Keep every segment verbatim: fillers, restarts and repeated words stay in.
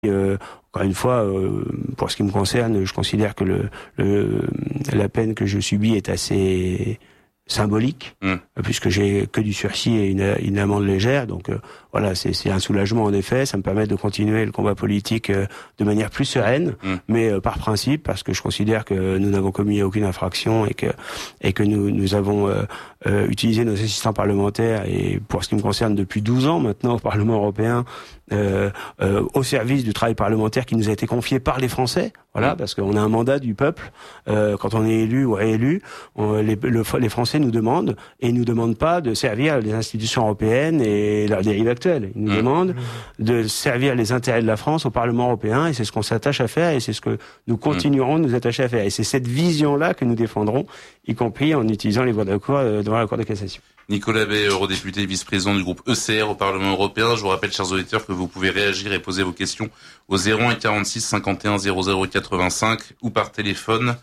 Euh, encore une fois, euh, pour ce qui me concerne, je considère que le, le la peine que je subis est assez symbolique, mmh. puisque j'ai que du sursis et une, une amende légère. Donc euh, voilà, c'est, c'est un soulagement en effet. Ça me permet de continuer le combat politique euh, de manière plus sereine, mmh. mais euh, par principe, parce que je considère que nous n'avons commis aucune infraction et que et que nous nous avons euh, euh, utilisé nos assistants parlementaires, et pour ce qui me concerne depuis douze ans maintenant au Parlement européen, euh, euh, au service du travail parlementaire qui nous a été confié par les Français. Voilà, mmh. parce qu'on a un mandat du peuple. Euh, quand on est élu ou réélu, on, les, le, les Français nous demandent, et ils nous demandent pas de servir les institutions européennes et leurs dérives actuelles. Ils nous mmh. demandent de servir les intérêts de la France au Parlement européen, et c'est ce qu'on s'attache à faire, et c'est ce que nous continuerons mmh. de nous attacher à faire. Et c'est cette vision-là que nous défendrons, y compris en utilisant les voies de recours euh, devant la Cour de cassation. Nicolas Bay, eurodéputé, vice-président du groupe E C R au Parlement européen. Je vous rappelle, chers auditeurs, que vous pouvez réagir et poser vos questions au zéro un quarante-six cinquante et un zéro zéro quatre-vingt-cinq ou par téléphone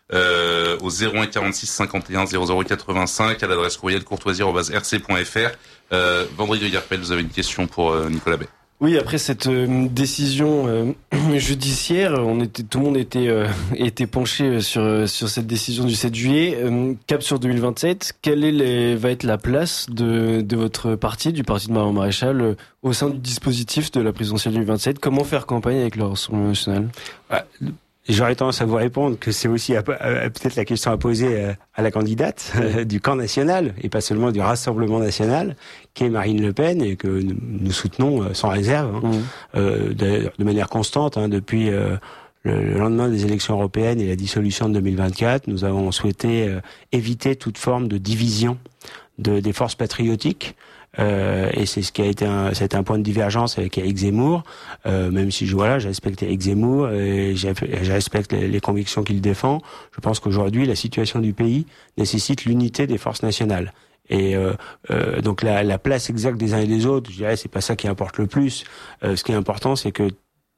euh, au zéro un quarante-six cinquante et un zéro zéro quatre-vingt-cinq à l'adresse courriel courtoisie arobase r c point f r. Euh, Vendry de Guerpel, vous avez une question pour euh, Nicolas Bay. Oui, après cette euh, décision euh, judiciaire, on était, tout le monde était euh, était penché sur sur cette décision du sept juillet. Euh, cap sur deux mille vingt-sept, quelle est les, va être la place de de votre parti, du parti de Marion Maréchal, euh, au sein du dispositif de la présidentielle deux mille vingt-sept? Comment faire campagne avec le Rassemblement national? ah, J'aurais tendance à vous répondre que c'est aussi à, à, peut-être la question à poser à, à la candidate euh, du camp national, et pas seulement du Rassemblement national, qui est Marine Le Pen, et que nous, nous soutenons euh, sans réserve, hein, mmh. euh, de, de manière constante, hein, depuis euh, le, le lendemain des élections européennes et la dissolution de deux mille vingt-quatre. Nous avons souhaité euh, éviter toute forme de division de, des forces patriotiques. Euh, et c'est ce qui a été un, ça a été un point de divergence avec Éric Zemmour, euh, même si je, voilà, je respecte Éric Zemmour et je respecte les, les convictions qu'il défend. Je pense qu'aujourd'hui, la situation du pays nécessite l'unité des forces nationales. Et euh, euh, donc la, la place exacte des uns et des autres, je dirais, c'est pas ça qui importe le plus. Euh, ce qui est important, c'est que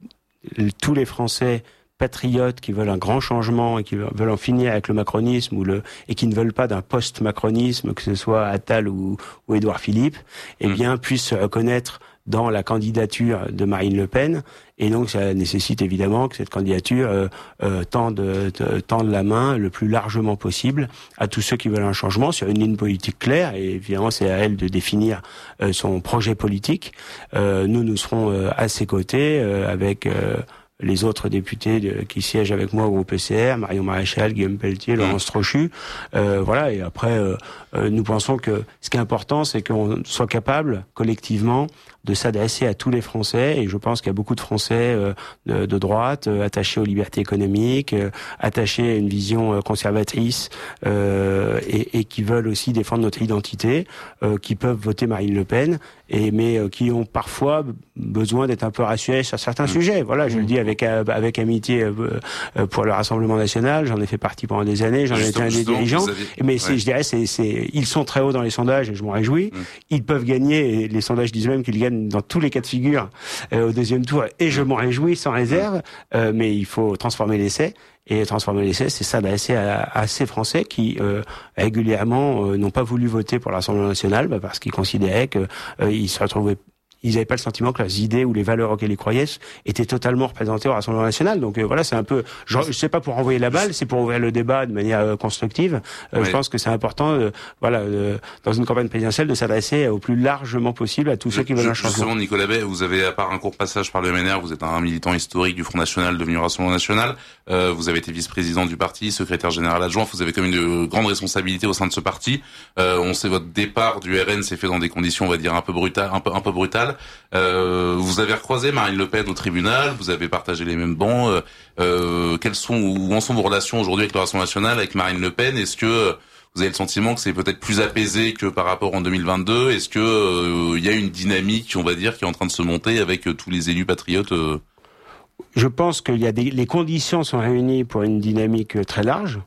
tous les Français patriotes qui veulent un grand changement et qui veulent en finir avec le macronisme ou le et qui ne veulent pas d'un post-macronisme, que ce soit Attal ou, ou Édouard Philippe, eh bien puissent se reconnaître dans la candidature de Marine Le Pen. Et donc ça nécessite évidemment que cette candidature euh, euh, tende, euh, tende la main le plus largement possible à tous ceux qui veulent un changement sur une ligne politique claire. Et évidemment c'est à elle de définir euh, son projet politique. Euh, nous, nous serons euh, à ses côtés euh, avec... Euh, les autres députés de, qui siègent avec moi au groupe E C R, Marion Maréchal, Guillaume Pelletier, mmh. Laurence Trochu, euh, voilà. Et après, euh, euh, nous pensons que ce qui est important, c'est qu'on soit capable collectivement de s'adresser à tous les Français. Et je pense qu'il y a beaucoup de Français euh, de, de droite, euh, attachés aux libertés économiques, euh, attachés à une vision euh, conservatrice, euh, et, et qui veulent aussi défendre notre identité, euh, qui peuvent voter Marine Le Pen, et mais euh, qui ont parfois besoin d'être un peu rassurés sur certains mmh. sujets. Voilà, je mmh. le dis avec avec amitié euh, pour le Rassemblement national. J'en ai fait partie pendant des années. J'en ai été un des dirigeants. Avez... Mais ouais. c'est, je dirais, c'est, c'est, ils sont très hauts dans les sondages et je m'en réjouis. Mmh. Ils peuvent gagner. Et les sondages disent même qu'ils gagnent dans tous les cas de figure euh, au deuxième tour. Et je m'en réjouis sans réserve. Mmh. Euh, mais il faut transformer l'essai. Et transformer l'essai, c'est s'adresser à, à ces Français qui euh, régulièrement euh, n'ont pas voulu voter pour le Rassemblement national, bah, parce qu'ils considéraient que euh, ils se retrouvaient, ils n'avaient pas le sentiment que leurs idées ou les valeurs auxquelles ils croyaient étaient totalement représentées au Rassemblement national. Donc euh, voilà, c'est un peu, je, je sais pas pour renvoyer la balle, c'est pour ouvrir le débat de manière euh, constructive. Euh, oui. Je pense que c'est important, euh, voilà, euh, dans une campagne présidentielle, de s'adresser au plus largement possible à tous je, ceux qui veulent je, un changement. Justement, Nicolas Bay, vous avez, à part un court passage par le M N R, vous êtes un militant historique du Front National devenu Rassemblement National. Euh, vous avez été vice-président du parti, secrétaire général adjoint. Vous avez quand même une grande responsabilité au sein de ce parti. Euh, on sait votre départ du R N s'est fait dans des conditions, on va dire, un peu brutales, un peu, un peu brutales. Euh, vous avez recroisé Marine Le Pen au tribunal, vous avez partagé les mêmes bancs. Euh, euh, quelles sont, où en sont vos relations aujourd'hui avec le Rassemblement national, avec Marine Le Pen? Est-ce que vous avez le sentiment que c'est peut-être plus apaisé que par rapport en deux mille vingt-deux? Est-ce que il euh, y a une dynamique, on va dire, qui est en train de se monter avec euh, tous les élus patriotes? euh... Je pense qu'il y a des, les conditions sont réunies pour une dynamique très large.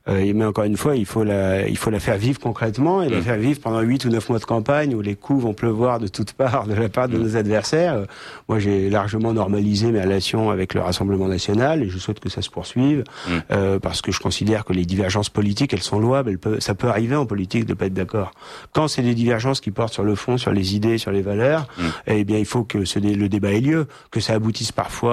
Euh, mais encore une fois, il faut la, il faut la faire vivre concrètement et mmh. la faire vivre pendant huit ou neuf mois de campagne où les coups vont pleuvoir de toutes parts de la part de mmh. nos adversaires. Euh, moi, j'ai largement normalisé mes relations avec le Rassemblement national et je souhaite que ça se poursuive mmh. euh, parce que je considère que les divergences politiques, elles sont louables. Elles peuvent, ça peut arriver en politique de pas être d'accord. Quand c'est des divergences qui portent sur le fond, sur les idées, sur les valeurs, mmh. eh bien, il faut que ce, le débat ait lieu, que ça aboutisse parfois